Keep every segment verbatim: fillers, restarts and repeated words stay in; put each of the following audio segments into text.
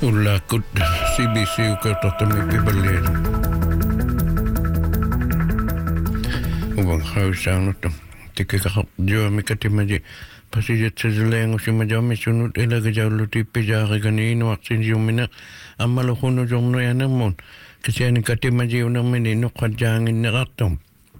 Ulla kut C B C ukertottami pibaliin. Uang hausaanut tikikak jo mikatimaji pasijat sezeleng usimajami sunut elaga jauluti pijari ganin waksin jumina amalu hunu jomno yanamon kesiani katimaji unamini nukajangin neratom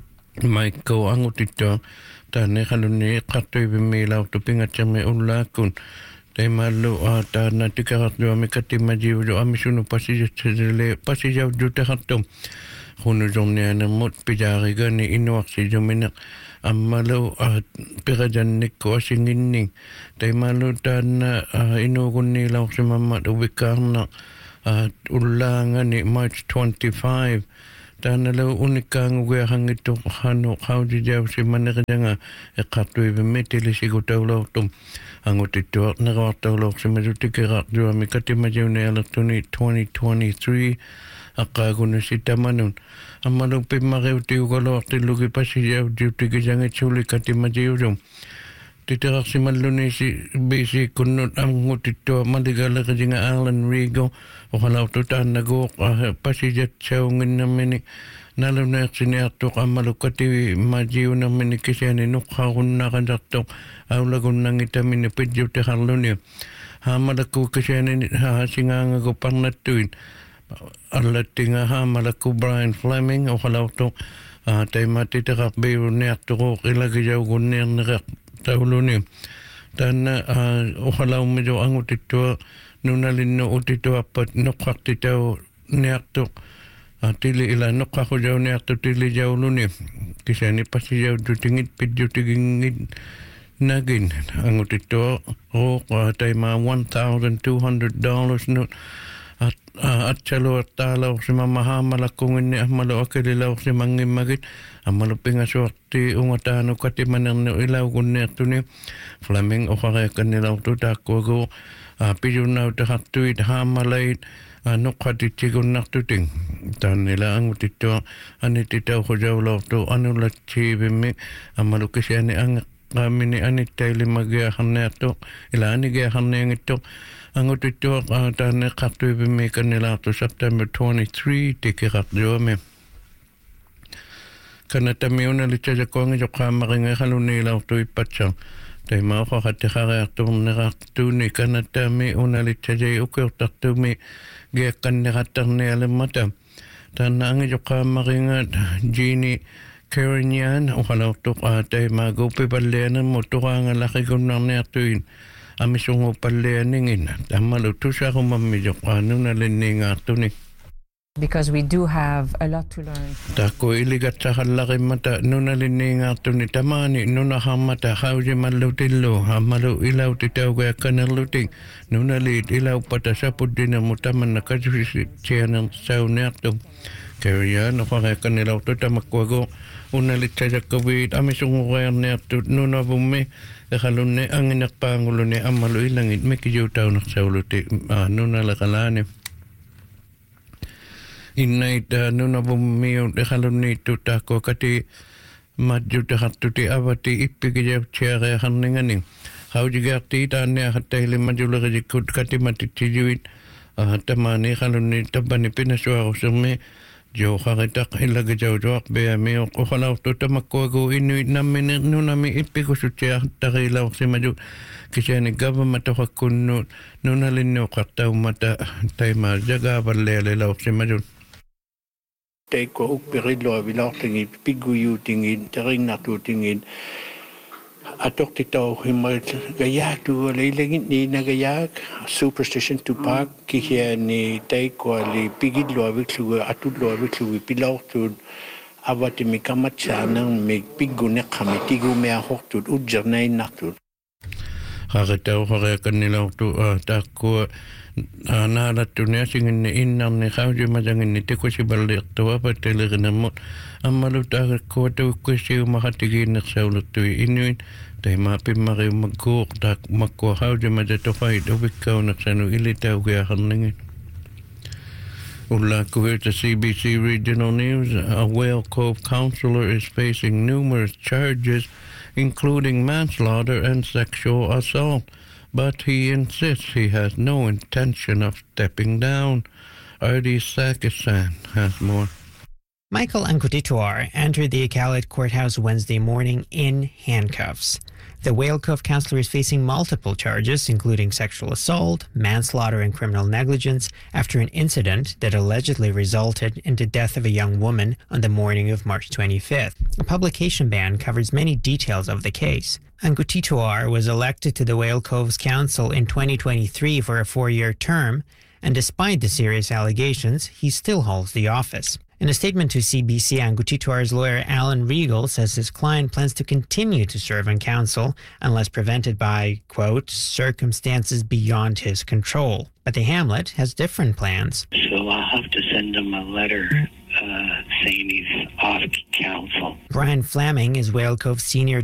maiko angutito tane kaluni katoi bimila utupingatame ullakun Te malu ata na tikarat jo mikati maji jo amisunu pasija tsele pasija jo tekatom hunu jomne na mot pijari gani inwaksi jomina amalu at pirajan nikko asinginning te malu tan inugunni lauksi mamma ubikarna at ulangani March twenty-fifth Tana lau unikang uwe hangito hano kauji jau si manakajanga e katui vimetili si kutau lau tum angot ito at nakawataw lau si majutikiraq jua mikati majaw na alatuni twenty twenty-three akaguna si tamanun amalau pimarew tiyo kalau akti lugi pa si jau jiw tigijang itsuli kati majaw jom titirak si maluni si bisi kunut angot ito maligala kajinga Alan Rigo o kalau tutaan nagok pasijat saungin namin nalam na siniatok amalukati majiw namin kisyan inukhagun na kanjaktok aulagun nang itamin pidyo te harluni hamalaku kisyan hasinga ko pang natuin alatinga hamalaku Brian Fleming o kalau to tay matitirak bayo niatok ilagayaw gunir nirak tauluni tan o kalau medyo angot ito nunalin no utito apat nukak titaw niaktok tili ila nukak ko jaw niaktok tili jaw luni kisya ni pasi jaw jutingit pidyo tigingit nagin ang utito o tay ma one thousand two hundred dollars no at at chalo at talaw si mamahama lakungin ni amalo akililaw si mangimagit amalo pingaswakti ungatano katimanang no ilaw kunneto ni Fleming o kaya kanilaw tutako go pidyon na utakatuit hamalait nukati tigon naktuting tan nila ang utito anititaw ko jaw law to anulat chibimi amalukis yani ang kami ni anitay limagiyahan na ito ila anigiyahan na yung ito ang utito tan nakatuibimi kanila to September twenty-third tikikakdiwa me kanatamiyo na litsa ko ang ito kamaringa kalunilaw to ipatsang Tay mau ko katikara tum neratuni kanatami unalit sajay ukurtatumi giakan neraterne alamata tan ang joka maringat Jeannie Carignan o kalau tuk atay magupi palianan mo tukang laki kunang netuin amisung palianingin tamalutu sa kumamijok ano nalining atuni Because we do have a lot to learn. Tako iligat sa halaki mata nuna lininga to ni tamani nuna hamata hauji malutilo hamalu ilaw titaw kaya kanaluting nuna lit ilaw pata sa pudina mutaman na kasi siya ng saw niyakto kaya yan ako kaya kanilaw to tamakwago unalit sa jakawit amisong kaya niyakto nuna bumi kakalun ni ang inakpangulo ni amalu ilangit may kiyaw tao naksawluti nuna lakalani Inait nuna bumiyo dekalun nito tako kati madyo takatuti abati ipigyaw tiyari haninganing. How jigakti tani hatayli madyo lakajikut kati matitijuit tamani kalun nito bani pinaswa ko sumi jo kakitak ilagajaw joak beya miyo ko kalaw to tamakwago inuit namin nunami ipigusutya takilaw si madyo kisya ni government ako kuno nunalin no kataw mata tayo majaga balelilaw si madyo Tay ko ukpirilo abilautingin, piguyutingin, taring natutingin. Atok titaw himal gayak tu lailangin ni nagayak superstition tu park kihya ni tay ko ali pigidlo abiklu atudlo abiklu pilaw tu abati mi kamatsa nang mi pigunek kami tigu me ahok tu ujernay naktu. Kakitaw kaya kanila tu tako nahalat tu niya singin ni inang ni kauji majangin ni tiko si balik tu apa telegan mo amalu takot ko tu kusi umahatigin na sa ulut tu inuit tayo mapimari magkuk tak magkuha kauji majatofay ubikaw na sa no ilitaw kaya kaningin Ula ko sa C B C Regional News a Whale Cove counselor is facing numerous charges including manslaughter and sexual assault but he insists he has no intention of stepping down. Artie Sakisan has more. Michael Ankutituar entered the Iqaluit courthouse Wednesday morning in handcuffs. The Whale Cove councillor is facing multiple charges, including sexual assault, manslaughter, and criminal negligence, after an incident that allegedly resulted in the death of a young woman on the morning of March twenty-fifth. A publication ban covers many details of the case. Ankutituar was elected to the Whale Cove's council in twenty twenty-three for a four-year term, and despite the serious allegations, he still holds the office. In a statement to C B C, Ankutituar's lawyer Alan Regal says his client plans to continue to serve on council unless prevented by, quote, circumstances beyond his control. But the hamlet has different plans. So I'll have to send him a letter uh, saying he's off council. Brian Fleming is Whale Cove's senior